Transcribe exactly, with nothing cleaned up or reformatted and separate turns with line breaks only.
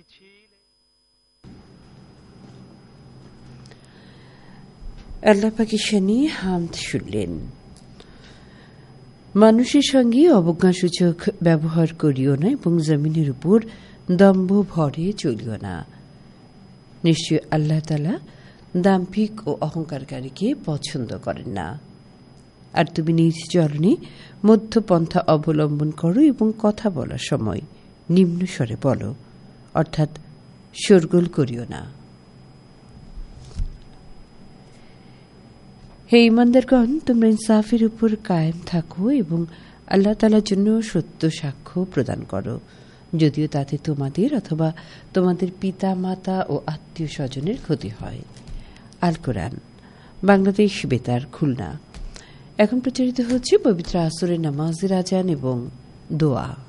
আল্লাহ পাকের শানে হামদ শুনলেন। মানুষের সঙ্গে অবজ্ঞাসূচক ব্যবহার করিও না এবং জমিনের উপর দম্ভ ভরে চলিও না। নিশ্চয় আল্লাহ তাআলা দাম্ভিক ও অহংকারকারীকে পছন্দ করেন না। আর তুমি নিজ চরণে মধ্যপন্থা অবলম্বন করো এবং কথা বলার সময় নিম্ন স্বরে বলো, অর্থাৎ শোরগোল করিও না। হে ঈমানদারগণ, তোমরা ইনসাফের উপর কায়েম থাকো এবং আল্লাহ তাআলার জন্য সত্য সাক্ষ্য প্রদান করো, যদিও তাতে তোমাদের অথবা তোমাদের পিতা মাতা ও আত্মীয় স্বজনের ক্ষতি হয়। আল কোরআন, বাংলাদেশ বেতার, খুলনা। এখন প্রচারিত হচ্ছে পবিত্র আসরের নামাজের আজান এবং দোয়া।